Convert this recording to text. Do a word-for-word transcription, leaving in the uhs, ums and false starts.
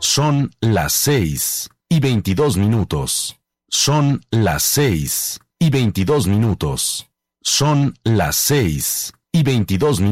Son las seis y veintidós minutos. Son las seis y veintidós minutos. Son las seis y veintidós minutos.